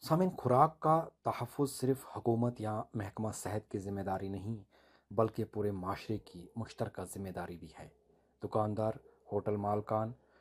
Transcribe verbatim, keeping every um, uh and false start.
सामीन, खुराक का तहफ़्फ़ुज़ सिर्फ़ हुकूमत या महकमा सेहत की ज़िम्मेदारी नहीं, बल्कि पूरे माशरे की मुश्तरका ज़िम्मेदारी भी है। दुकानदार, होटल मालकान